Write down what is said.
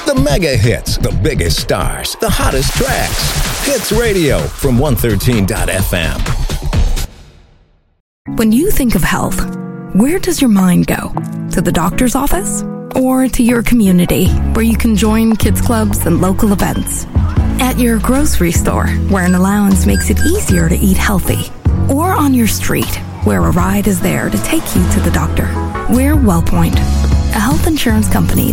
The mega hits, the biggest stars, the hottest tracks. Hits Radio from 113.fm. When you think of health, where does your mind go? To the doctor's office? Or to your community, where you can join kids clubs and local events? At your grocery store, where an allowance makes it easier to eat healthy? Or on your street, where a ride is there to take you to the doctor? We're WellPoint, a health insurance company